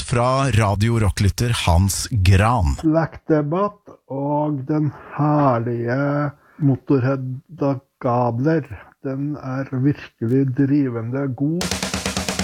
fra Radio Rocklytter Hans Gran. Slackdebatt og den herlige Motorhead-gabler, den virkelig drivende god.